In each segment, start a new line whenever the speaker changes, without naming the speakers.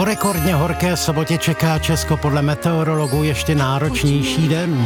Po rekordně horké sobotě čeká Česko podle meteorologů ještě náročnější den.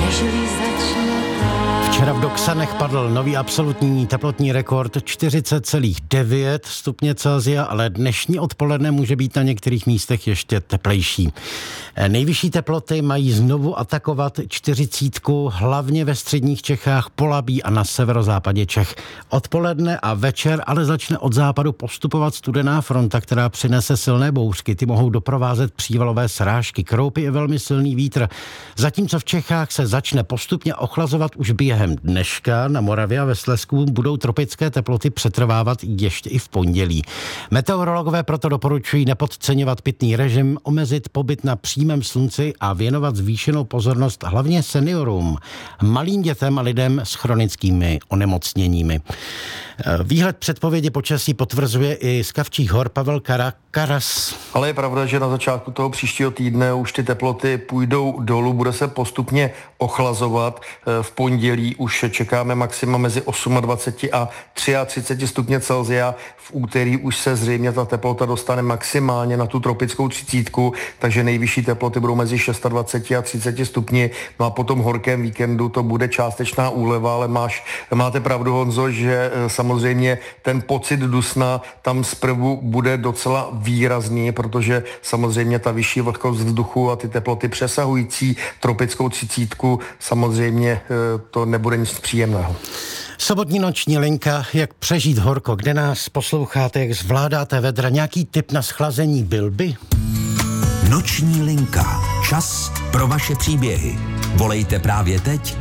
Včera v Doksanech padl nový absolutní teplotní rekord 40,9 stupně Celsia, ale dnešní odpoledne může být na některých místech ještě teplejší. Nejvyšší teploty mají znovu atakovat 40, hlavně ve středních Čechách, Polabí a na severozápadě Čech. Odpoledne a večer ale začne od západu postupovat studená fronta, která přinese silné bouřky. Ty mohou doprovázet přívalové srážky, kroupy i velmi silný vítr. Zatímco v Čechách se začne postupně ochlazovat už během dneška, na Moravě a ve Slezsku budou tropické teploty přetrvávat ještě i v pondělí. Meteorologové proto doporučují nepodceňovat pitný režim, omezit pobyt na přímém slunci a věnovat zvýšenou pozornost hlavně seniorům, malým dětem a lidem s chronickými onemocněními. Výhled předpovědi počasí potvrzuje i z Kavčích hor Pavel Karas.
Ale je pravda, že na začátku toho příštího týdne už ty teploty půjdou dolů, bude se postupně ochlazovat. V pondělí už čekáme maxima mezi 28 a 33 stupně Celsia. V úterý už se zřejmě ta teplota dostane maximálně na tu tropickou 30, takže nejvyšší teploty budou mezi 26 a 30 stupni. No a po tom horkém víkendu to bude částečná úleva, ale máte pravdu, Honzo, že samozřejmě ten pocit dusna tam zprvu bude docela výrazný, protože samozřejmě ta vyšší vlhkost vzduchu a ty teploty přesahující tropickou 30, samozřejmě to nebude nic příjemného.
Sobotní noční linka, jak přežít horko, kde nás posloucháte, jak zvládáte vedra, nějaký tip na schlazení byl by?
Noční linka. Čas pro vaše příběhy. Volejte právě teď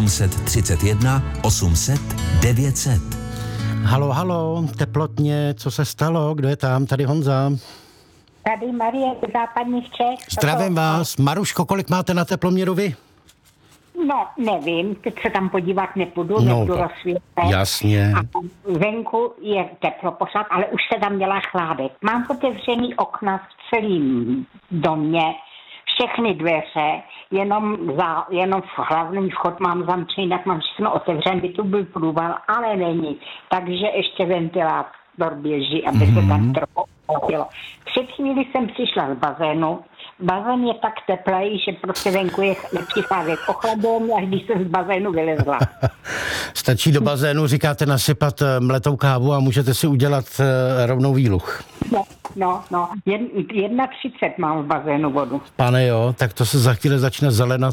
731 800 900.
Halo, teplotně, co se stalo? Kdo je tam? Tady Honza.
Tady Marie z západních Čech.
Zdravím vás. Maruško, kolik máte na teploměru vy?
No, nevím, teď se tam podívat nepůjdu, nebudu rozsvítit.
Jasně.
A venku je teplo pořád, ale už se tam dělá chládek. Mám otevřený okna v celém domě, všechny dveře, jenom v hlavní vchod mám zamčený, tak mám všechno otevřené, by tu byl průval, ale není. Takže ještě ventilátor běží, aby se tam trochu ochladilo. Před chvíli jsem přišla z bazénu. Bazén je tak teplej, že prostě venku je nepřicházet ochladzení, až když jsem z bazénu vylezla.
Stačí do bazénu, říkáte, nasypat mletou kávu a můžete si udělat rovnou výluch.
No. 1,30 mám v bazénu vodu.
Pane jo, tak to se za chvíli začne zelenat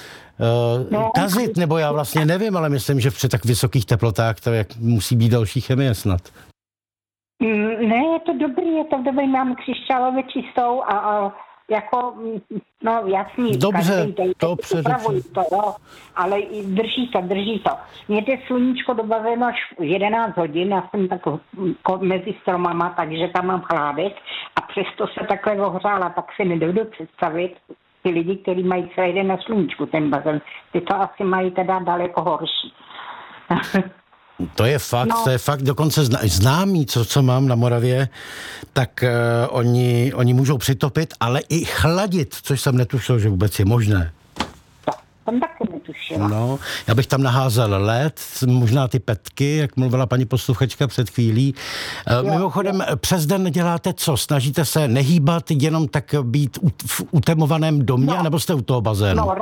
kazit, nebo já vlastně nevím, ale myslím, že při tak vysokých teplotách to musí být další chemie snad.
Ne, je to dobrý, mám křišťálově čistou a jako, no jasný.
Dobře, to
připravuji to, jo, ale drží to. Mějte sluníčko do bazénu až 11 hodin, já jsem tak mezi stromama, takže tam mám chládek a přesto se takhle ohřála, tak si nedovedu představit ty lidi, kteří mají celý den na sluníčku ten bazén. Ty to asi mají teda daleko horší.
To je fakt, dokonce známí, co mám na Moravě, tak oni můžou přitopit, ale i chladit, což jsem netušil, že vůbec je možné.
Jsem taky netušila.
No, já bych tam naházel led, možná ty petky, jak mluvila paní posluchačka před chvílí. Mimochodem, přes den děláte co? Snažíte se nehýbat, jenom tak být v utemovaném domě, nebo jste u toho bazénu?
No,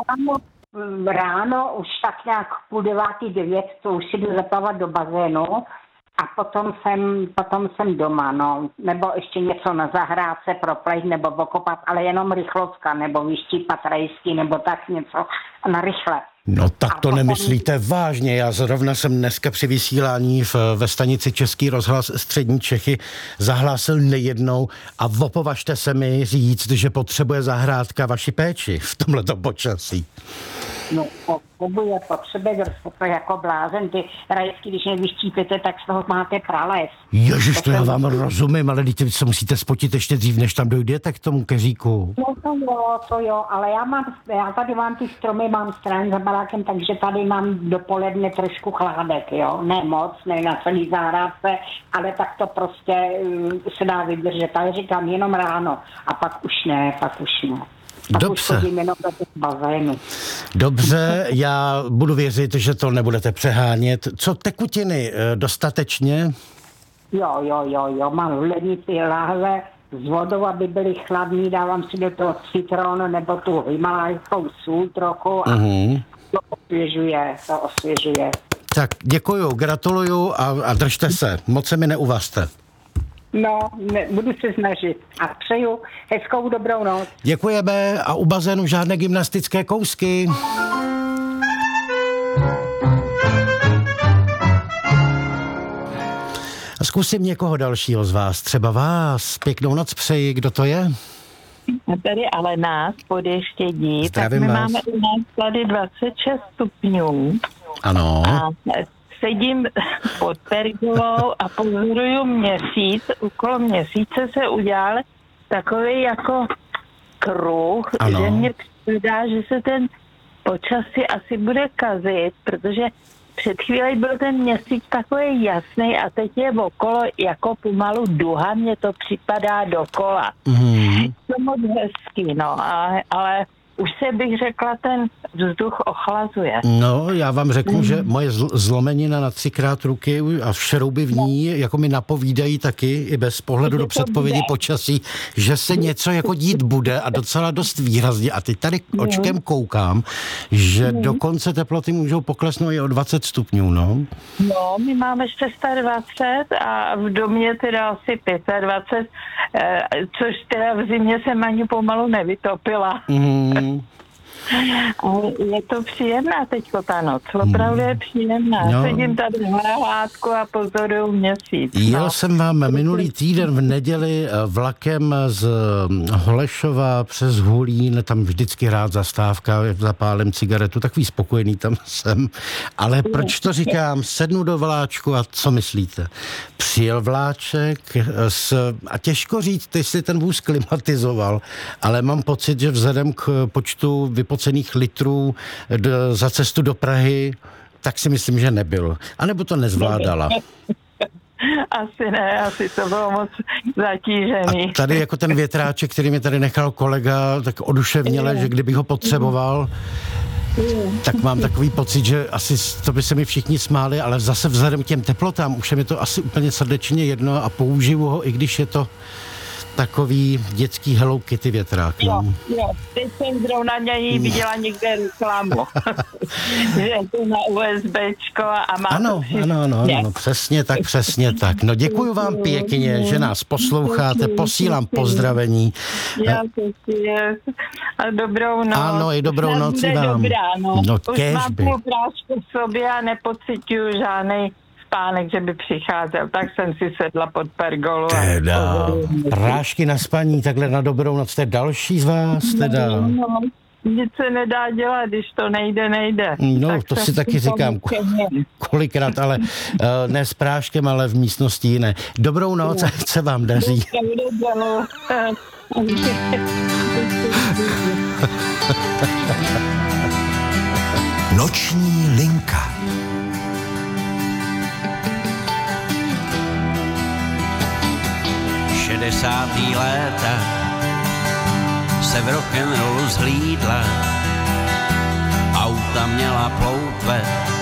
ráno už tak nějak 8:30, to už si jdu zaplavat do bazénu a potom jsem doma, no. Nebo ještě něco na zahrádce proplejt nebo pokopat, ale jenom rychlovka, nebo vyštípat rejsky, nebo tak něco na rychle.
No tak to nemyslíte vážně. Já zrovna jsem dneska při vysílání ve stanici Český rozhlas Střední Čechy zahlásil nejednou a opovažte se mi říct, že potřebuje zahrádka vaši péči v tomhleto počasí.
No, potřebuje to jako blázen. Ty rajsky, když nevyštípete, tak z toho máte prales.
Ježiš, to já vám rozumím, ale teď se musíte spotit ještě dřív, než tam dojdete k tomu keříku.
No to jo, ale já tady mám ty stromy, mám stran za barákem, takže tady mám dopoledne trošku chládek, jo. Ne moc, ne na celý zahrádce, ale tak to prostě se dá vydržet. Ale říkám jenom ráno a pak už ne.
Dobře, já budu věřit, že to nebudete přehánět. Co tekutiny? Dostatečně?
Jo, mám v lednici lahve s vodou, aby byly chladný, dávám si do toho citron nebo tu himalajskou sůl trochu a to osvěžuje.
Tak děkuju, gratuluju a držte se, moc se mi neuvažte.
No, budu se snažit a přeju hezkou dobrou noc.
Děkujeme a u bazénu žádné gymnastické kousky. A zkusím někoho dalšího z vás, třeba vás. Pěknou noc přeji, kdo to je?
Tady ale nás pod Ještědí,
Zdravím
tak my
vás.
máme u nás tady 26 stupňů.
Ano.
A sedím pod pergolou a pozoruju měsíc. Okolo měsíce se udělal takový jako kruh,
Ano.
že mě přidá, že se ten počasí asi bude kazit, protože před chvílí byl ten měsíc takový jasný a teď je okolo jako pomalu duha, mně to připadá dokola. To moc hezký, no, ale už se bych řekla, ten vzduch ochlazuje.
No, já vám řeknu, že moje zlomenina na 3x ruky a šrouby v ní jako mi napovídají taky i bez pohledu do předpovědi počasí, že se něco jako dít bude a docela dost výrazně. A teď tady očkem koukám, že dokonce teploty můžou poklesnout i o 20 stupňů, no.
No, my máme 620 a v domě teda asi 25, což teda v zimě jsem ani pomalu nevytopila. Ale je to příjemná teďko ta noc, opravdu je příjemná.
No.
Sedím tady na hládku a pozoruju měsíc.
Jel jsem vám minulý týden v neděli vlakem z Holešova přes Hulín, tam vždycky rád zastávka, zapálím cigaretu, takový spokojený tam jsem. Ale proč to říkám? Sednu do vláčku a co myslíte? Přijel vláček a těžko říct, jestli ten vůz klimatizoval, ale mám pocit, že vzhledem k počtu vypocených litrů za cestu do Prahy, tak si myslím, že nebyl. A nebo to nezvládala.
Asi ne, asi to bylo moc zatížený.
A tady jako ten větráček, který mi tady nechal kolega, tak oduševněle, že kdybych ho potřeboval, tak mám takový pocit, že asi to by se mi všichni smáli, ale zase vzhledem k těm teplotám už je mi to asi úplně srdečně jedno a použiju ho, i když je to takový dětský Hello Kitty větrák. No.
Jo, teď jsem zrovna něj viděla někde reklamu, že je to na USBčko a má
Ano, přesně tak. No děkuju vám pěkně, že nás posloucháte, posílám pozdravení.
Já a dobrou noc.
Ano, i dobrou noc i vám.
Dobrá, no. Už
kéž
mám
by.
půl prášku v sobě a nepocituju žádnej spánek, že by přicházel. Tak jsem si sedla pod pergolu.
Teda, prášky na spaní, takhle na dobrou noc, to je další z vás, teda.
No, nic se nedá dělat, když to nejde.
No,
tak
to si taky říkám kolikrát, ale ne s práškem, ale v místnosti jiné. Dobrou noc, ať se vám daří.
Noční linka.
Léta se v rock'n'rollu zhlídla, auta měla ploutve